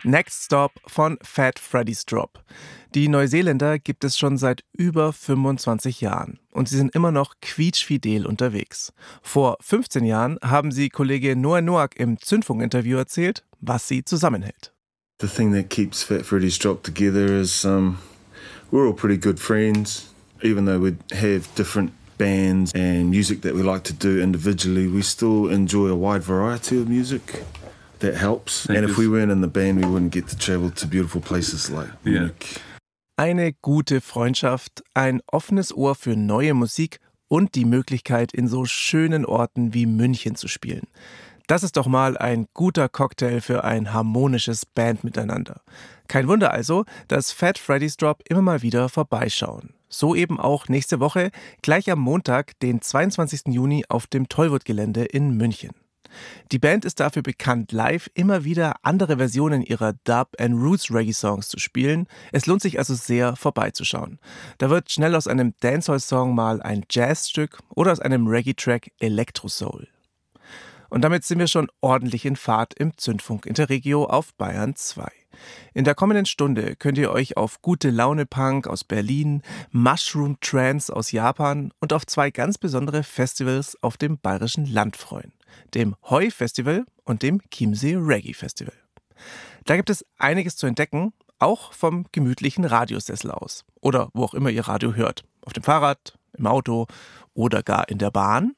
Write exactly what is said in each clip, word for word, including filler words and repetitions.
Next Stop von Fat Freddy's Drop. Die Neuseeländer gibt es schon seit über fünfundzwanzig Jahren und sie sind immer noch quietschfidel unterwegs. Vor fünfzehn Jahren haben sie Kollege Noah Noack im Zündfunk-Interview erzählt, was sie zusammenhält. The thing that keeps Fat Freddy's Drop together is um, we're all pretty good friends. Even though we have different bands and music that we like to do individually, we still enjoy a wide variety of music. That helps. And if we weren't in the band, we wouldn't get to travel to beautiful places like Munich. Eine gute Freundschaft, ein offenes Ohr für neue Musik und die Möglichkeit, in so schönen Orten wie München zu spielen. Das ist doch mal ein guter Cocktail für ein harmonisches Bandmiteinander. Kein Wunder also, dass Fat Freddy's Drop immer mal wieder vorbeischauen. So eben auch nächste Woche, gleich am Montag, den zweiundzwanzigsten Juni auf dem Tollwood-Gelände in München. Die Band ist dafür bekannt, live immer wieder andere Versionen ihrer Dub- and Roots-Reggae-Songs zu spielen. Es lohnt sich also sehr, vorbeizuschauen. Da wird schnell aus einem Dancehall-Song mal ein Jazzstück oder aus einem Reggae-Track Elektro-Soul. Und damit sind wir schon ordentlich in Fahrt im Zündfunk Interregio auf Bayern zwei. In der kommenden Stunde könnt ihr euch auf Gute Laune Punk aus Berlin, Mushroom Trance aus Japan und auf zwei ganz besondere Festivals auf dem Bayerischen Land freuen. Dem Heu Festival und dem Chiemsee Reggae Festival. Da gibt es einiges zu entdecken, auch vom gemütlichen Radiosessel aus. Oder wo auch immer ihr Radio hört. Auf dem Fahrrad, im Auto oder gar in der Bahn.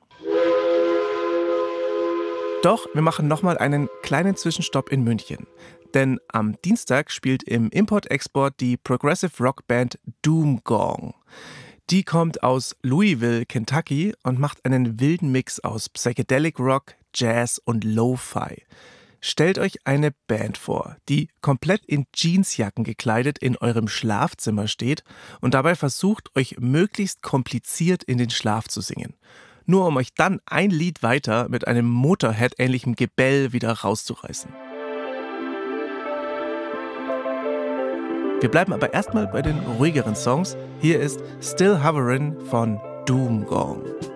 Doch wir machen nochmal einen kleinen Zwischenstopp in München. Denn am Dienstag spielt im Import-Export die Progressive Rock Band Doom Gong. Die kommt aus Louisville, Kentucky und macht einen wilden Mix aus Psychedelic Rock, Jazz und Lo-Fi. Stellt euch eine Band vor, die komplett in Jeansjacken gekleidet in eurem Schlafzimmer steht und dabei versucht, euch möglichst kompliziert in den Schlaf zu singen. Nur um euch dann ein Lied weiter mit einem Motorhead-ähnlichem Gebell wieder rauszureißen. Wir bleiben aber erstmal bei den ruhigeren Songs. Hier ist Still Hoverin' von Doom Gong.